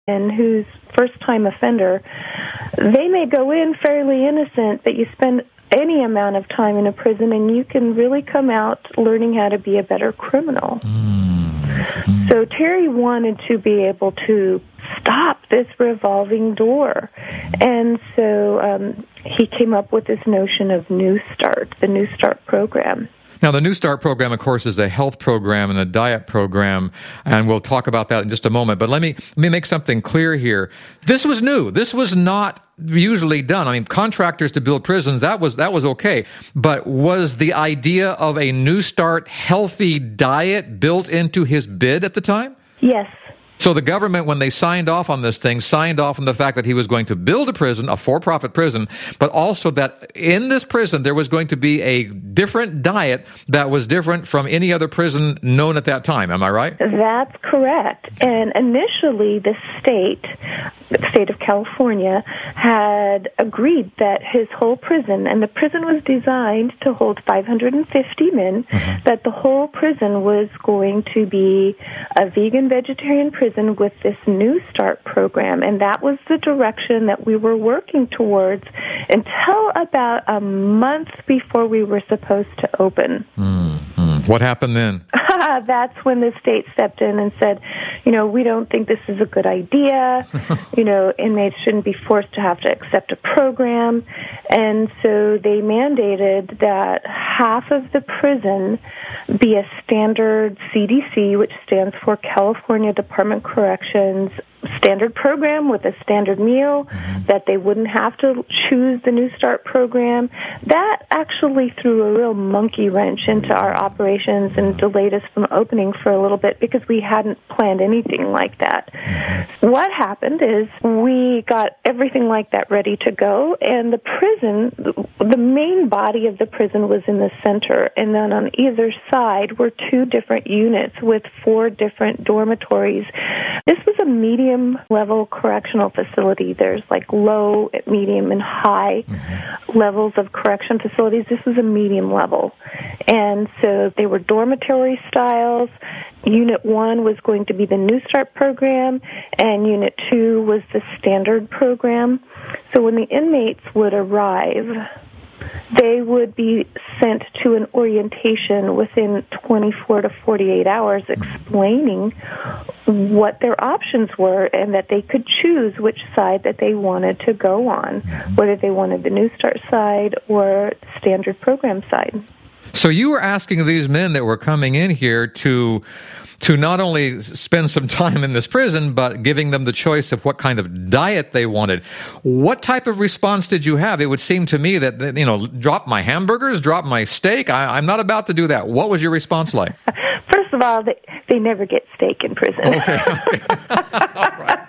and who's first-time offender, they may go in fairly innocent, but you spend any amount of time in a prison and you can really come out learning how to be a better criminal. Mm-hmm. So Terry wanted to be able to stop this revolving door. And so he came up with this notion of New Start, the New Start program. Now, the New Start program, of course, is a health program and a diet program, and we'll talk about that in just a moment. But let me make something clear here. This was new. This was not usually done. I mean, contractors to build prisons, that was okay. But was the idea of a New Start healthy diet built into his bid at the time? Yes. So the government, when they signed off on this thing, signed off on the fact that he was going to build a prison, a for-profit prison, but also that in this prison there was going to be a different diet that was different from any other prison known at that time. Am I right? That's correct. And initially the state of California, had agreed that his whole prison, and the prison was designed to hold 550 men, that the whole prison was going to be a vegan vegetarian prison with this New Start program. And that was the direction that we were working towards until about a month before we were supposed to open. What happened then? That's when the state stepped in and said, we don't think this is a good idea. Inmates shouldn't be forced to have to accept a program. And so they mandated that half of the prison be a standard CDC, which stands for California Department of Corrections, standard program with a standard meal, that they wouldn't have to choose the New Start program. That actually threw a real monkey wrench into our operations and delayed us from opening for a little bit because we hadn't planned anything like that. What happened is we got everything like that ready to go, and the prison, the main body of the prison was in the center, and then on either side were 2 different units with 4 different dormitories. This was a medium-level correctional facility. There's like low, medium, and high levels of correction facilities. This was a medium level. And so they were dormitory styles. Unit 1 was going to be the New Start program, and Unit 2 was the standard program. So when the inmates would arrive, they would be sent to an orientation within 24 to 48 hours explaining what their options were and that they could choose which side that they wanted to go on, whether they wanted the New Start side or the standard program side. So you were asking these men that were coming in here to not only spend some time in this prison, but giving them the choice of what kind of diet they wanted. What type of response did you have? It would seem to me that, drop my hamburgers, drop my steak. I'm not about to do that. What was your response like? First of all, they never get steak in prison. Okay. All right.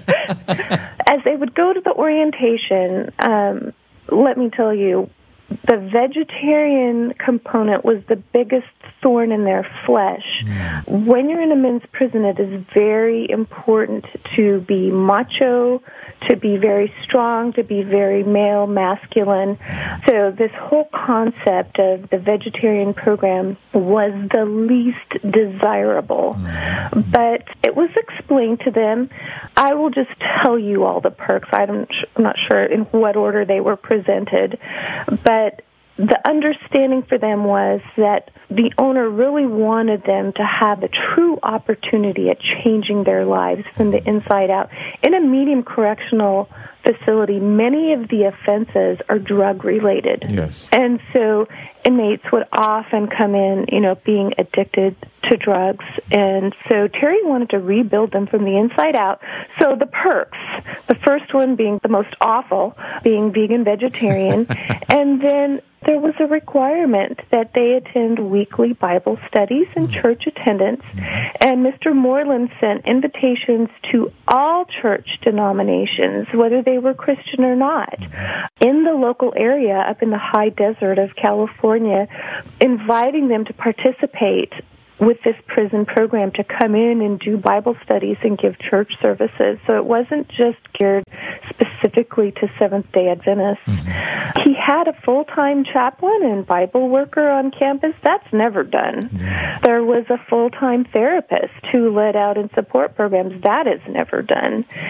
As they would go to the orientation, let me tell you, the vegetarian component was the biggest thorn in their flesh. When you're in a men's prison, it is very important to be macho, to be very strong, to be very male, masculine. So this whole concept of the vegetarian program was the least desirable. But it was explained to them. I will just tell you all the perks. I'm not sure in what order they were presented, but the understanding for them was that the owner really wanted them to have a true opportunity at changing their lives from the inside out. In a medium correctional facility, many of the offenses are drug-related. Yes. And so inmates would often come in, being addicted to drugs. And so Terry wanted to rebuild them from the inside out. So the perks, the first one being the most awful, being vegan, vegetarian, and then there was a requirement that they attend weekly Bible studies and church attendance. And Mr. Moreland sent invitations to all church denominations, whether they were Christian or not, in the local area up in the high desert of California, inviting them to participate with this prison program to come in and do Bible studies and give church services. So it wasn't just geared specifically to Seventh-day Adventists. Mm-hmm. He had a full-time chaplain and Bible worker on campus. That's never done. Yeah. There was a full-time therapist who led out and support programs. That is never done.